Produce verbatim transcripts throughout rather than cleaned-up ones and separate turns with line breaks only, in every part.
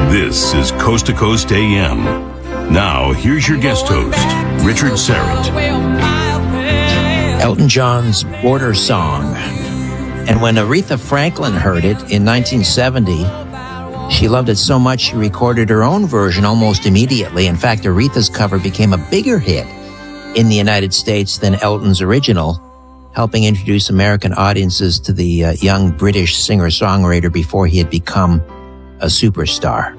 This is Coast to Coast A M. Now, here's your guest host, Richard Syrett.
Elton John's Border Song. And when Aretha Franklin heard it in nineteen seventy, she loved it so much she recorded her own version almost immediately. In fact, Aretha's cover became a bigger hit in the United States than Elton's original, helping introduce American audiences to the uh, young British singer-songwriter before he had become a superstar.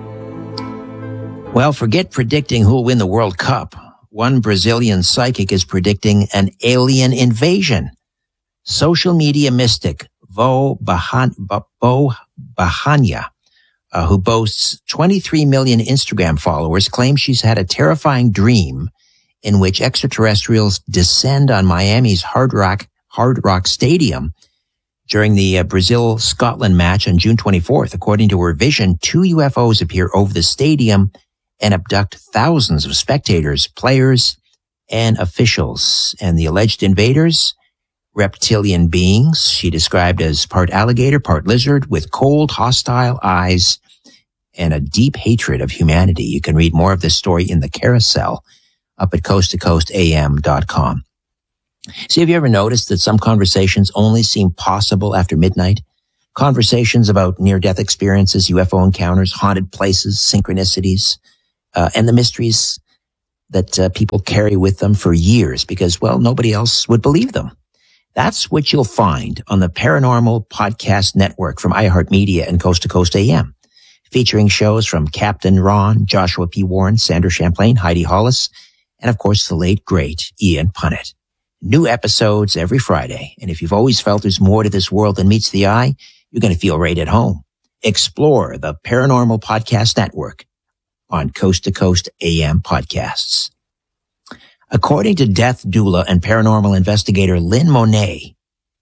Well, forget predicting who'll win the World Cup. One Brazilian psychic is predicting an alien invasion. Social media mystic Vo Bahan- Bo Bahania, uh, who boasts twenty-three million Instagram followers, claims she's had a terrifying dream in which extraterrestrials descend on Miami's Hard Rock, Hard Rock Stadium during the uh, Brazil-Scotland match on June twenty-fourth. According to her vision, two U F Os appear over the stadium and abduct thousands of spectators, players, and officials. And the alleged invaders, reptilian beings she described as part alligator, part lizard, with cold, hostile eyes and a deep hatred of humanity. You can read more of this story in the carousel up at coast to coast a m dot com. See, have you ever noticed that some conversations only seem possible after midnight? Conversations about near-death experiences, U F O encounters, haunted places, synchronicities, uh, and the mysteries that uh, people carry with them for years because, well, nobody else would believe them. That's what you'll find on the Paranormal Podcast Network from iHeartMedia and Coast to Coast A M, featuring shows from Captain Ron, Joshua P. Warren, Sandra Champlain, Heidi Hollis, and, of course, the late, great Ian Punnett. New episodes every Friday. And if you've always felt there's more to this world than meets the eye, you're going to feel right at home. Explore the Paranormal Podcast Network on Coast to Coast A M podcasts. According to death doula and paranormal investigator Lynn Monet,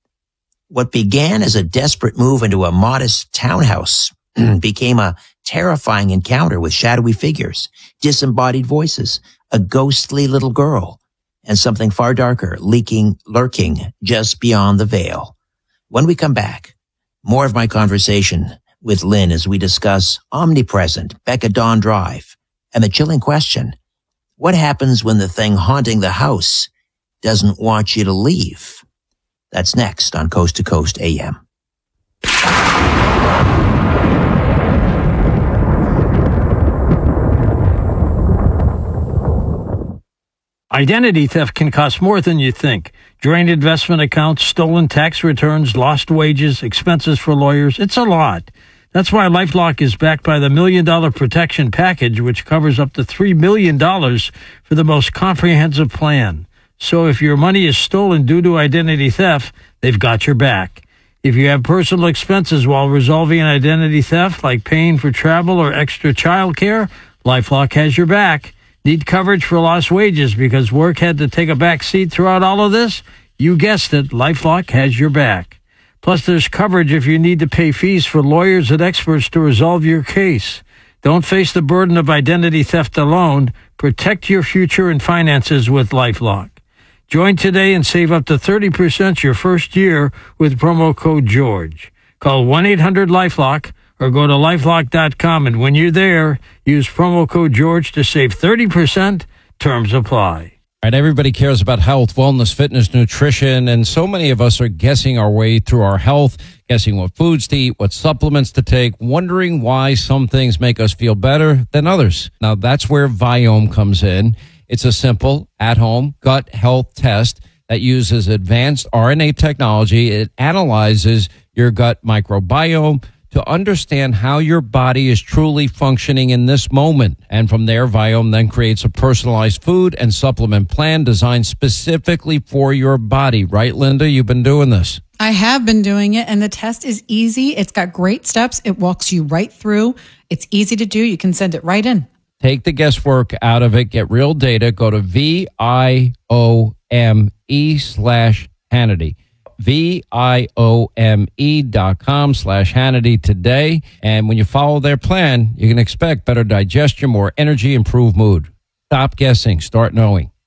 what began as a desperate move into a modest townhouse became a terrifying encounter with shadowy figures, disembodied voices, a ghostly little girl, and something far darker leaking, lurking just beyond the veil. When we come back, more of my conversation with Lynn as we discuss Omnipresent, Becca Dawn Drive, and the chilling question, what happens when the thing haunting the house doesn't want you to leave? That's next on Coast to Coast A M.
Identity theft can cost more than you think. Drained investment accounts, stolen tax returns, lost wages, expenses for lawyers. It's a lot. That's why LifeLock is backed by the Million Dollar Protection Package, which covers up to three million dollars for the most comprehensive plan. So if your money is stolen due to identity theft, they've got your back. If you have personal expenses while resolving an identity theft, like paying for travel or extra child care, LifeLock has your back. Need coverage for lost wages because work had to take a back seat throughout all of this? You guessed it, LifeLock has your back. Plus, there's coverage if you need to pay fees for lawyers and experts to resolve your case. Don't face the burden of identity theft alone. Protect your future and finances with LifeLock. Join today and save up to thirty percent your first year with promo code GEORGE. Call one eight hundred LifeLock or go to lifelock dot com, and when you're there, use promo code GEORGE to save thirty percent. Terms apply.
All right, everybody cares about health, wellness, fitness, nutrition, and so many of us are guessing our way through our health, guessing what foods to eat, what supplements to take, wondering why some things make us feel better than others. Now, that's where Viome comes in. It's a simple, at-home gut health test that uses advanced R N A technology. It analyzes your gut microbiome to understand how your body is truly functioning in this moment. And from there, Viome then creates a personalized food and supplement plan designed specifically for your body. Right, Linda? You've been doing this.
I have been doing it, and the test is easy. It's got great steps. It walks you right through. It's easy to do. You can send it right in.
Take the guesswork out of it. Get real data. Go to V I O M E slash Hannity. V-I-O-M-E dot com slash Hannity today. And when you follow their plan, you can expect better digestion, more energy, improved mood. Stop guessing. Start knowing.